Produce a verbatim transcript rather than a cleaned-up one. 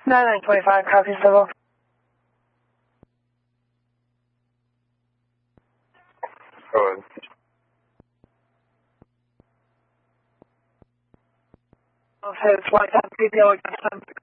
nine nine twenty-five, copy civil. Go ahead. Okay, it's white on P P O against them.